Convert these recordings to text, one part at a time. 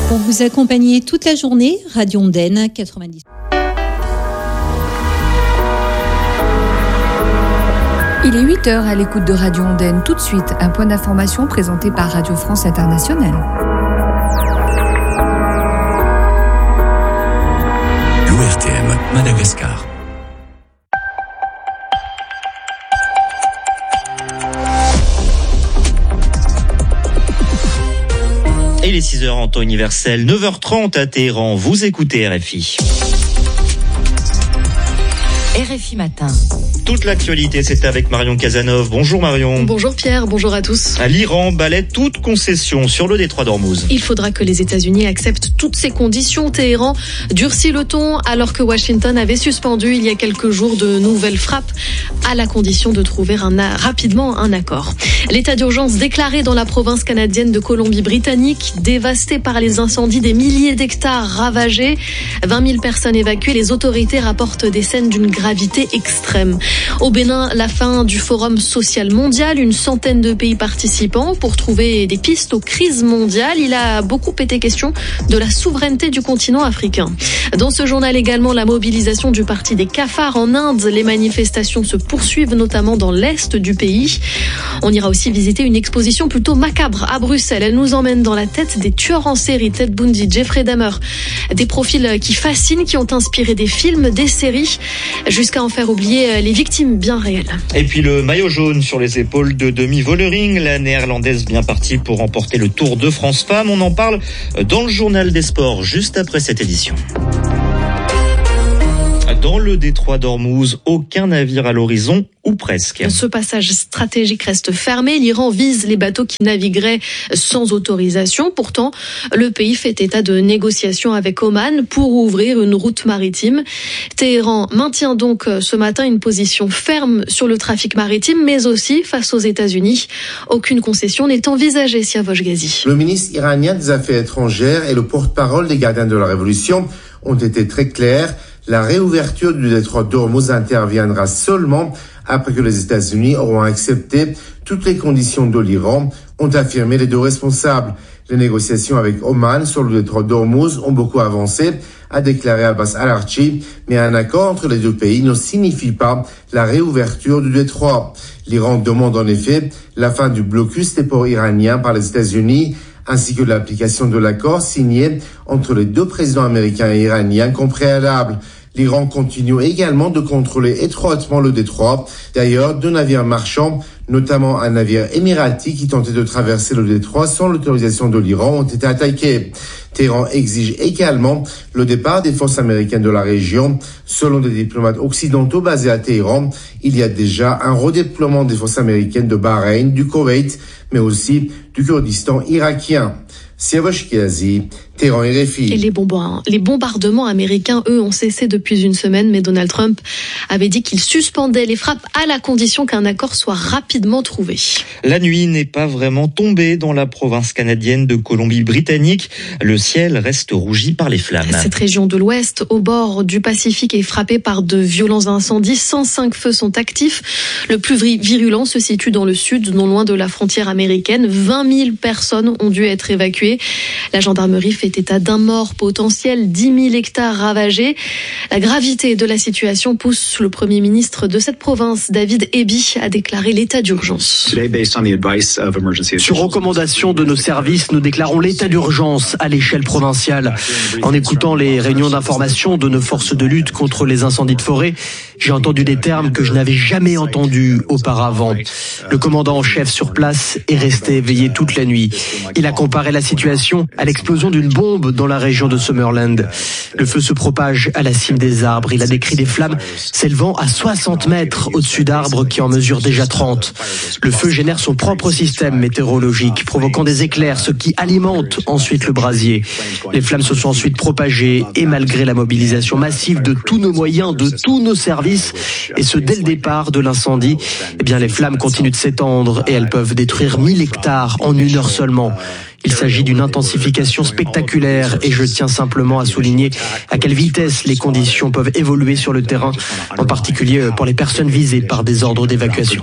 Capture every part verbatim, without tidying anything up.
Pour vous accompagner toute la journée, Radio Ondaine quatre-vingt-dix. Il est huit heures à l'écoute de Radio Ondaine. Tout de suite, un point d'information présenté par Radio France Internationale. L'O R T M, Madagascar. Et les six heures en temps universel, neuf heures trente à Téhéran. Vous écoutez R F I. R F I Matin. Toute l'actualité, c'est avec Marion Casanov. Bonjour Marion. Bonjour Pierre, bonjour à tous. L'Iran balaie toute concession sur le détroit d'Ormuz. Il faudra que les États-Unis acceptent toutes ces conditions. Téhéran durcit le ton alors que Washington avait suspendu il y a quelques jours de nouvelles frappes à la condition de trouver un, rapidement un accord. L'état d'urgence déclaré dans la province canadienne de Colombie-Britannique, dévastée par les incendies, des milliers d'hectares ravagés, vingt mille personnes évacuées. Les autorités rapportent des scènes d'une gravité extrême. Au Bénin, la fin du Forum social mondial, une centaine de pays participants pour trouver des pistes aux crises mondiales. Il a beaucoup été question de la souveraineté du continent africain. Dans ce journal également, la mobilisation du parti des cafards en Inde. Les manifestations se poursuivent notamment dans l'est du pays. On ira aussi visiter une exposition plutôt macabre à Bruxelles. Elle nous emmène dans la tête des tueurs en série, Ted Bundy, Jeffrey Dahmer. Des profils qui fascinent, qui ont inspiré des films, des séries, jusqu'à en faire oublier les victimes bien réelles. Et puis le maillot jaune sur les épaules de Demi Vollering, la néerlandaise bien partie pour remporter le Tour de France Femmes. On en parle dans le journal des sports juste après cette édition. Dans le détroit d'Ormuz, aucun navire à l'horizon, ou presque. Ce passage stratégique reste fermé. L'Iran vise les bateaux qui navigueraient sans autorisation. Pourtant, le pays fait état de négociations avec Oman pour ouvrir une route maritime. Téhéran maintient donc ce matin une position ferme sur le trafic maritime, mais aussi face aux États-Unis. Aucune concession n'est envisagée, Siavosh Ghazi. Le ministre iranien des Affaires étrangères et le porte-parole des gardiens de la Révolution ont été très clairs. La réouverture du détroit d'Ormuz interviendra seulement après que les États-Unis auront accepté toutes les conditions de l'Iran, ont affirmé les deux responsables. Les négociations avec Oman sur le détroit d'Ormuz ont beaucoup avancé, a déclaré Abbas Araghchi, mais un accord entre les deux pays ne signifie pas la réouverture du détroit. L'Iran demande en effet la fin du blocus des ports iraniens par les États-Unis, ainsi que l'application de l'accord signé entre les deux présidents américains et iraniens comme préalable. L'Iran continue également de contrôler étroitement le détroit. D'ailleurs, deux navires marchands, notamment un navire émirati qui tentait de traverser le détroit sans l'autorisation de l'Iran, ont été attaqués. Téhéran exige également le départ des forces américaines de la région. Selon des diplomates occidentaux basés à Téhéran, il y a déjà un redéploiement des forces américaines de Bahreïn, du Koweït, mais aussi du Kurdistan irakien. Siavosh Ghazi, Téhéran R F I. Et les, bombardements, les bombardements américains, eux, ont cessé depuis une semaine, mais Donald Trump avait dit qu'il suspendait les frappes à la condition qu'un accord soit rapidement trouvé. La nuit n'est pas vraiment tombée dans la province canadienne de Colombie-Britannique. Le ciel reste rougi par les flammes. Cette région de l'Ouest, au bord du Pacifique, est frappée par de violents incendies. cent cinq feux sont actifs. Le plus virulent se situe dans le sud, non loin de la frontière américaine. vingt mille personnes ont dû être évacuées. La gendarmerie fait état d'un mort potentiel, dix mille hectares ravagés. La gravité de la situation pousse le Premier ministre de cette province, David Eby, à déclarer l'état d'urgence. Sur recommandation de nos services, nous déclarons l'état d'urgence à l'échelle provinciale. En écoutant les réunions d'information de nos forces de lutte contre les incendies de forêt, j'ai entendu des termes que je n'avais jamais entendus auparavant. Le commandant en chef sur place est resté éveillé toute la nuit. Il a comparé la situation à l'explosion d'une bombe dans la région de Summerland. Le feu se propage à la cime des arbres. Il a décrit des flammes s'élevant à soixante mètres au-dessus d'arbres qui en mesurent déjà trente. Le feu génère son propre système météorologique, provoquant des éclairs, ce qui alimente ensuite le brasier. Les flammes se sont ensuite propagées et malgré la mobilisation massive de tous nos moyens, de tous nos services, et ce dès le départ de l'incendie, eh bien les flammes continuent de s'étendre et elles peuvent détruire mille hectares en une heure seulement. Il s'agit d'une intensification spectaculaire et je tiens simplement à souligner à quelle vitesse les conditions peuvent évoluer sur le terrain, en particulier pour les personnes visées par des ordres d'évacuation.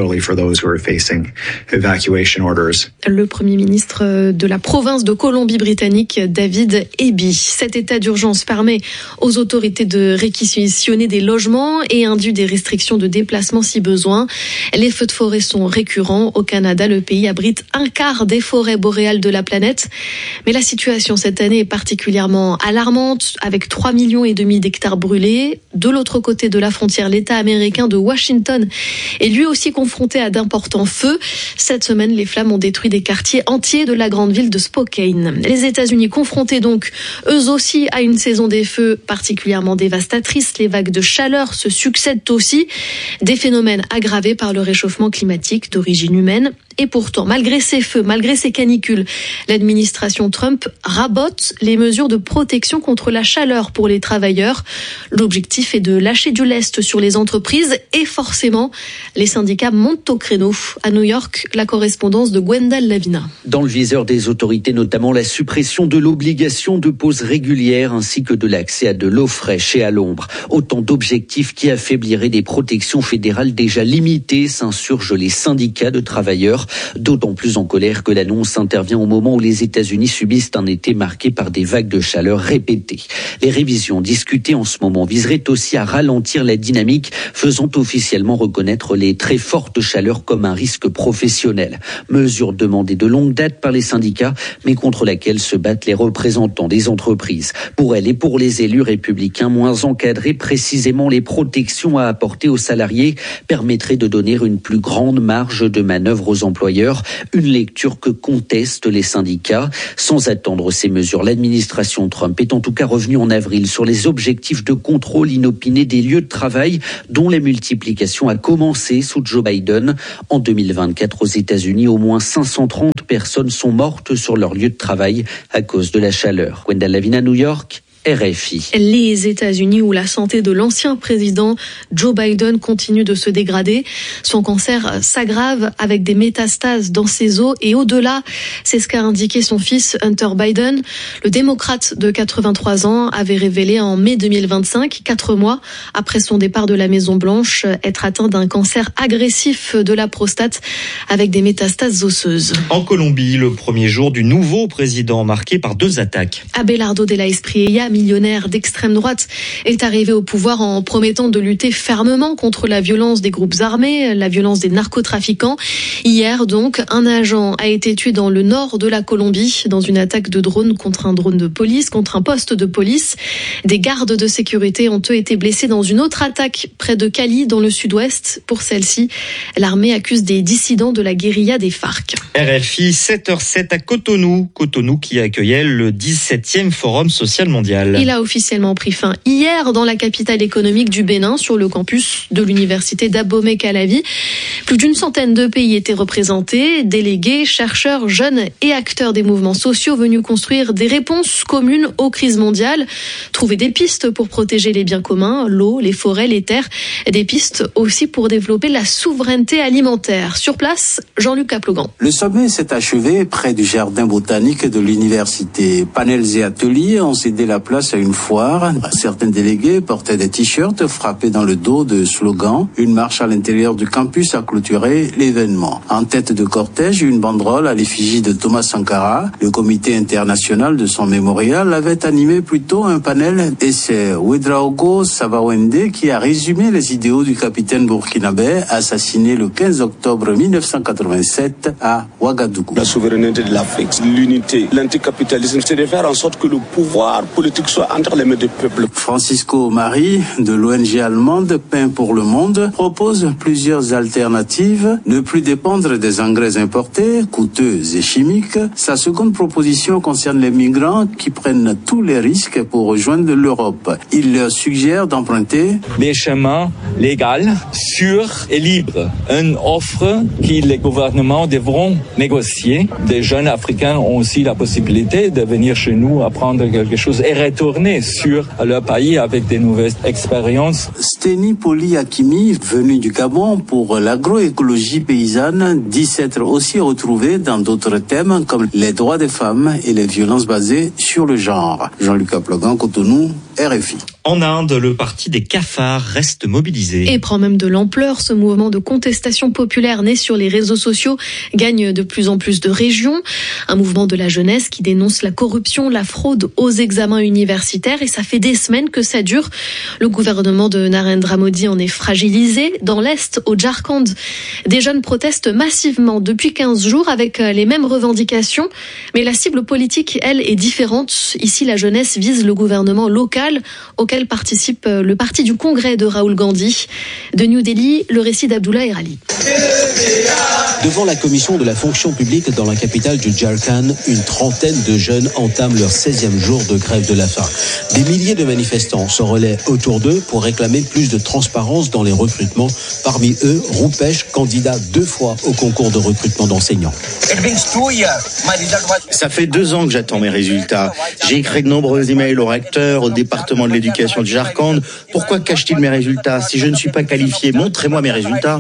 Le Premier ministre de la province de Colombie-Britannique, David Eby. Cet état d'urgence permet aux autorités de réquisitionner des logements et induit des restrictions de déplacement si besoin. Les feux de forêt sont récurrents. Au Canada, le pays abrite un quart des forêts boréales de la planète. Mais la situation cette année est particulièrement alarmante, avec trois millions et demi d'hectares brûlés. De l'autre côté de la frontière, l'État américain de Washington est lui aussi confronté à d'importants feux. Cette semaine, les flammes ont détruit des quartiers entiers de la grande ville de Spokane. Les États-Unis confrontés donc, eux aussi, à une saison des feux particulièrement dévastatrice. Les vagues de chaleur se succèdent aussi. Des phénomènes aggravés par le réchauffement climatique d'origine humaine. Et pourtant, malgré ces feux, malgré ces canicules, l'administration Trump rabote les mesures de protection contre la chaleur pour les travailleurs. L'objectif est de lâcher du lest sur les entreprises et forcément, les syndicats montent au créneau. À New York, la correspondance de Gwendal Lavina. Dans le viseur des autorités, notamment la suppression de l'obligation de pause régulière ainsi que de l'accès à de l'eau fraîche et à l'ombre. Autant d'objectifs qui affaibliraient des protections fédérales déjà limitées, s'insurgent les syndicats de travailleurs. D'autant plus en colère que l'annonce intervient au moment où les États-Unis subissent un été marqué par des vagues de chaleur répétées. Les révisions discutées en ce moment viseraient aussi à ralentir la dynamique, faisant officiellement reconnaître les très fortes chaleurs comme un risque professionnel. Mesure demandée de longue date par les syndicats, mais contre laquelle se battent les représentants des entreprises. Pour elles et pour les élus républicains, moins encadrer précisément les protections à apporter aux salariés permettrait de donner une plus grande marge de manœuvre aux employeurs. Une lecture que contestent les syndicats. Sans attendre ces mesures, l'administration Trump est en tout cas revenue en avril sur les objectifs de contrôle inopiné des lieux de travail dont la multiplication a commencé sous Joe Biden. En deux mille vingt-quatre, aux États-Unis, au moins cinq cent trente personnes sont mortes sur leur lieu de travail à cause de la chaleur. Gwendal Lavina, New York. R F I. Les États-Unis où la santé de l'ancien président Joe Biden continue de se dégrader. Son cancer s'aggrave avec des métastases dans ses os et au-delà, c'est ce qu'a indiqué son fils Hunter Biden. Le démocrate de quatre-vingt-trois ans avait révélé en mai deux mille vingt-cinq, quatre mois après son départ de la Maison-Blanche, être atteint d'un cancer agressif de la prostate avec des métastases osseuses. En Colombie, le premier jour du nouveau président marqué par deux attaques. Abelardo de la Espriella, millionnaire d'extrême droite, est arrivé au pouvoir en promettant de lutter fermement contre la violence des groupes armés, la violence des narcotrafiquants. Hier, donc, un agent a été tué dans le nord de la Colombie dans une attaque de drone contre un drone de police, contre un poste de police. Des gardes de sécurité ont eux été blessés dans une autre attaque près de Cali, dans le sud-ouest. Pour celle-ci, l'armée accuse des dissidents de la guérilla des FARC. R F I, sept heures zéro sept à Cotonou. Cotonou qui accueillait le dix-septième Forum social mondial. Il a officiellement pris fin hier dans la capitale économique du Bénin, sur le campus de l'université d'Abomey-Calavi. Plus d'une centaine de pays étaient représentés, délégués, chercheurs, jeunes et acteurs des mouvements sociaux venus construire des réponses communes aux crises mondiales, trouver des pistes pour protéger les biens communs, l'eau, les forêts, les terres, des pistes aussi pour développer la souveraineté alimentaire. Sur place, Jean-Luc Caplogan. Le sommet s'est achevé près du jardin botanique de l'université. Panels et ateliers ont cédé la place à une foire. Certains délégués portaient des t-shirts frappés dans le dos de slogans. Une marche à l'intérieur du campus a clôturé l'événement. En tête de cortège, une banderole à l'effigie de Thomas Sankara. Le comité international de son mémorial avait animé plutôt un panel et c'est Ouedraogo Savawende qui a résumé les idéaux du capitaine burkinabé assassiné le quinze octobre mille neuf cent quatre-vingt-sept à Ouagadougou. La souveraineté de l'Afrique, l'unité, l'anticapitalisme, c'est de faire en sorte que le pouvoir politique soit entre les mains des peuples. Francisco Mari, de l'O N G allemande Pain pour le Monde, propose plusieurs alternatives. Ne plus dépendre des engrais importés, coûteux et chimiques. Sa seconde proposition concerne les migrants qui prennent tous les risques pour rejoindre l'Europe. Il leur suggère d'emprunter des chemins légaux, sûrs et libres. Une offre que les gouvernements devront négocier. Des jeunes Africains ont aussi la possibilité de venir chez nous apprendre quelque chose et retourner sur leur pays avec des nouvelles expériences. Steny Polyakimi, venu du Gabon pour l'agroécologie paysanne, dit s'être aussi retrouvé dans d'autres thèmes comme les droits des femmes et les violences basées sur le genre. Jean-Luc Aplogan, Cotonou, R F I. En Inde, le parti des cafards reste mobilisé. Et prend même de l'ampleur. Ce mouvement de contestation populaire né sur les réseaux sociaux gagne de plus en plus de régions. Un mouvement de la jeunesse qui dénonce la corruption, la fraude aux examens universitaires. Et ça fait des semaines que ça dure. Le gouvernement de Narendra Modi en est fragilisé. Dans l'Est, au Jharkhand, des jeunes protestent massivement depuis quinze jours avec les mêmes revendications. Mais la cible politique, elle, est différente. Ici, la jeunesse vise le gouvernement local auquel participe le parti du Congrès de Rahul Gandhi. De New Delhi, le récit d'Abdullah Erali. Devant la commission de la fonction publique dans la capitale du Jharkhand, une trentaine de jeunes entament leur seizième jour de grève de la faim. Des milliers de manifestants se relaient autour d'eux pour réclamer plus de transparence dans les recrutements. Parmi eux, Rupesh, candidat deux fois au concours de recrutement d'enseignants. Ça fait deux ans que j'attends mes résultats. J'ai écrit de nombreux emails au recteur, au département de l'éducation du Jharkhand. Pourquoi cache-t-il mes résultats? Si je ne suis pas qualifié, montrez-moi mes résultats.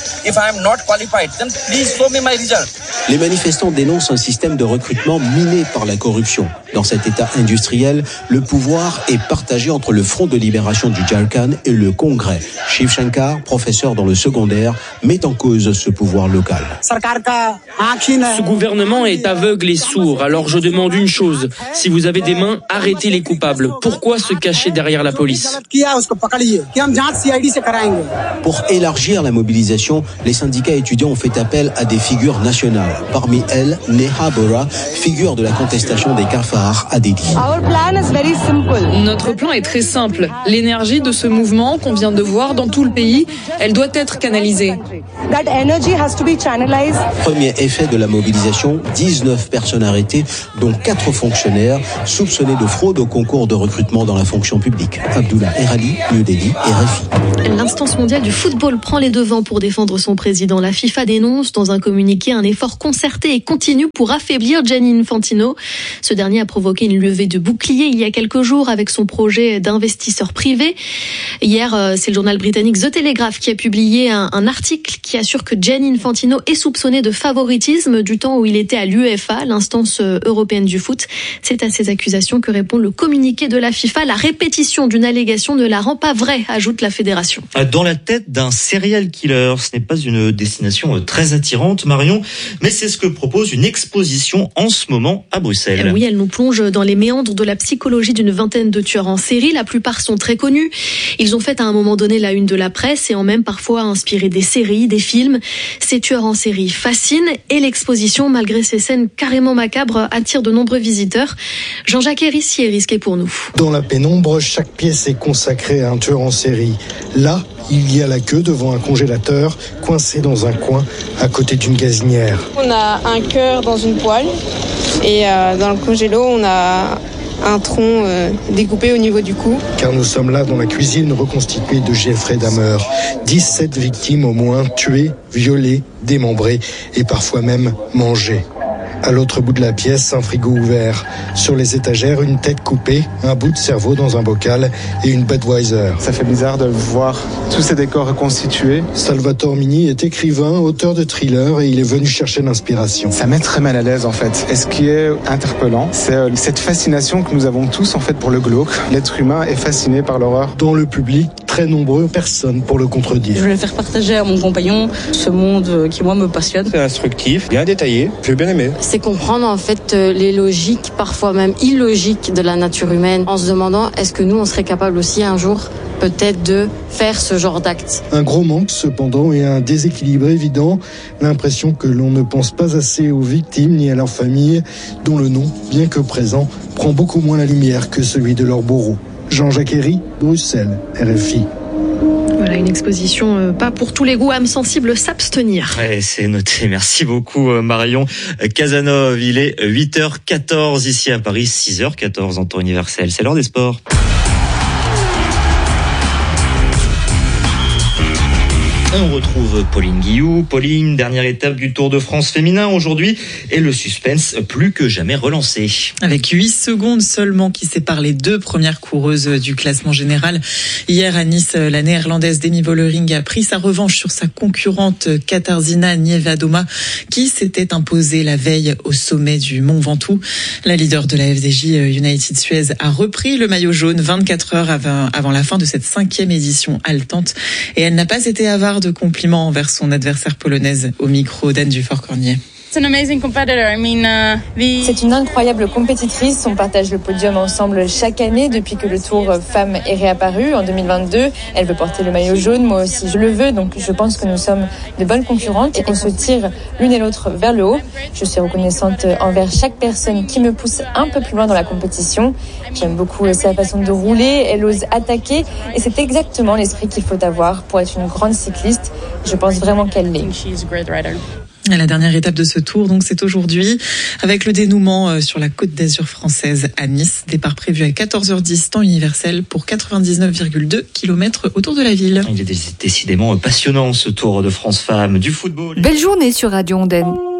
Les manifestants dénoncent un système de recrutement miné par la corruption. Dans cet état industriel, le pouvoir est partagé entre le Front de libération du Jharkhand et le Congrès. Shiv Shankar, professeur dans le secondaire, met en cause ce pouvoir local. Ce gouvernement est aveugle et sourd, alors je demande une chose. Si vous avez des mains, arrêtez les coupables. Pourquoi se cacher derrière la police? Pour élargir la mobilisation, les syndicats étudiants ont fait appel à des figures nationales. Parmi elles, Neha Bora, figure de la contestation des cafards à Delhi. Notre plan est très simple. L'énergie de ce mouvement qu'on vient de voir dans tout le pays, elle doit être canalisée. Premier effet de la mobilisation, dix-neuf personnes arrêtées, dont quatre fonctionnaires soupçonnés de fraude au concours de recrutement dans la fonction publique. Abdullah Erali, New Delhi, R F I. L'instance mondiale du football prend les devants pour défendre son président. La FIFA dénonce dans un communiqué un effort concerté et continu pour affaiblir Gianni Infantino. Ce dernier a provoqué une levée de boucliers il y a quelques jours avec son projet d'investisseur privé. Hier, c'est le journal britannique The Telegraph qui a publié un, un article qui assure que Gianni Infantino est soupçonné de favoritisme du temps où il était à l'UEFA, l'instance européenne du foot. C'est à ces accusations que répond le communiqué de la FIFA. La répétition d'une allégation ne la rend pas vraie, ajoute la fédération. Dans la tête d'un serial killer, ce n'est pas une destination très attirante, Marion, mais c'est ce que propose une exposition en ce moment à Bruxelles. Oui, elle nous plonge dans les méandres de la psychologie d'une vingtaine de tueurs en série. La plupart sont très connus. Ils ont fait à un moment donné la une de la presse et ont même parfois inspiré des séries, des films. Ces tueurs en série fascinent et l'exposition, malgré ces scènes carrément macabres, attire de nombreux visiteurs. Jean-Jacques Hérissi est risqué pour nous. Dans la pénombre, chaque pièce est consacrée à un tueur en série. Là, il y a la queue devant un congélateur, coincé dans un coin, à côté d'une gazinière. On a un cœur dans une poêle et euh, dans le congélo, on a un tronc euh, découpé au niveau du cou. Car nous sommes là dans la cuisine reconstituée de Jeffrey Dahmer. dix-sept victimes au moins, tuées, violées, démembrées et parfois même mangées. À l'autre bout de la pièce, un frigo ouvert. Sur les étagères, une tête coupée, un bout de cerveau dans un bocal et une Budweiser. Ça fait bizarre de voir tous ces décors reconstitués. Salvatore Mini est écrivain, auteur de thrillers et il est venu chercher l'inspiration. Ça met très mal à l'aise en fait. Et ce qui est interpellant, c'est cette fascination que nous avons tous en fait pour le glauque. L'être humain est fasciné par l'horreur. Dans le public, très nombreux, personne pour le contredire. Je vais faire partager à mon compagnon ce monde qui moi me passionne. C'est instructif, bien détaillé, j'ai bien aimé. C'est comprendre en fait les logiques, parfois même illogiques de la nature humaine, en se demandant est-ce que nous on serait capable aussi un jour peut-être de faire ce genre d'acte. Un gros manque cependant et un déséquilibre évident, l'impression que l'on ne pense pas assez aux victimes ni à leurs familles, dont le nom, bien que présent, prend beaucoup moins la lumière que celui de leur bourreau. Jean-Jacques Herry, Bruxelles, R F I. Voilà, une exposition euh, pas pour tous les goûts, âmes sensibles, s'abstenir. Ouais, c'est noté. Merci beaucoup Marion Casanov. Il est huit heures quatorze ici à Paris, six heures quatorze en temps universel. C'est l'heure des sports. On retrouve Pauline Guillou. Pauline, dernière étape du Tour de France féminin aujourd'hui et le suspense plus que jamais relancé. Avec huit secondes seulement qui séparent les deux premières coureuses du classement général. Hier à Nice, la néerlandaise Demi Vollering a pris sa revanche sur sa concurrente Katarzyna Niewiadoma qui s'était imposée la veille au sommet du Mont Ventoux. La leader de la F D J United Suez a repris le maillot jaune vingt-quatre heures avant, avant la fin de cette cinquième édition haletante et elle n'a pas été avare de compliments envers son adversaire polonaise au micro d'Anne Dufour-Cornier. C'est une incroyable compétitrice. On partage le podium ensemble chaque année depuis que le Tour Femmes est réapparu en deux mille vingt-deux. Elle veut porter le maillot jaune, moi aussi je le veux. Donc je pense que nous sommes de bonnes concurrentes et qu'on se tire l'une et l'autre vers le haut. Je suis reconnaissante envers chaque personne qui me pousse un peu plus loin dans la compétition. J'aime beaucoup sa façon de rouler. Elle ose attaquer et c'est exactement l'esprit qu'il faut avoir pour être une grande cycliste. Je pense vraiment qu'elle l'est. La dernière étape de ce tour, donc, c'est aujourd'hui, avec le dénouement sur la Côte d'Azur française à Nice. Départ prévu à quatorze heures dix, temps universel, pour quatre-vingt-dix-neuf virgule deux kilomètres autour de la ville. Il est décidément passionnant, ce Tour de France Femmes, du football. Belle journée sur Radio Ondenne.